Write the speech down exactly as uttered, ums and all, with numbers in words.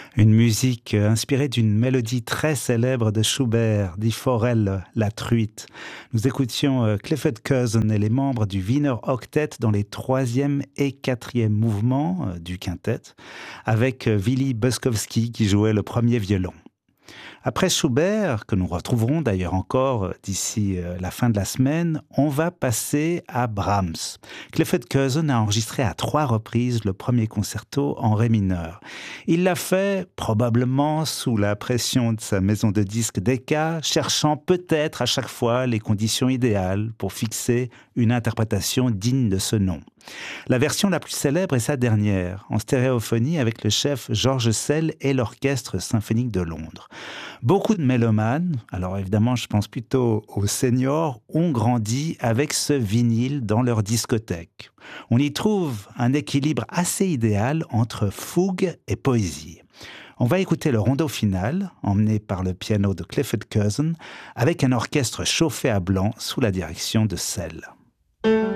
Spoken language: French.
Une musique euh, inspirée d'une mélodie très célèbre de Schubert, dit Forel, la truite. Nous écoutions euh, Clifford Curzon et les membres du Wiener Octet dans les troisième et quatrième mouvements euh, du quintet, avec euh, Willy Buskowski qui jouait le premier violon. Après Schubert, que nous retrouverons d'ailleurs encore d'ici la fin de la semaine, on va passer à Brahms. Clifford Curzon a enregistré à trois reprises le premier concerto en ré mineur. Il l'a fait probablement sous la pression de sa maison de disques Decca, cherchant peut-être à chaque fois les conditions idéales pour fixer une interprétation digne de ce nom. La version la plus célèbre est sa dernière, en stéréophonie avec le chef George Szell et l'Orchestre symphonique de Londres. Beaucoup de mélomanes, alors évidemment je pense plutôt aux seniors, ont grandi avec ce vinyle dans leur discothèque. On y trouve un équilibre assez idéal entre fougue et poésie. On va écouter le rondo final, emmené par le piano de Clifford Curzon, avec un orchestre chauffé à blanc sous la direction de Szell.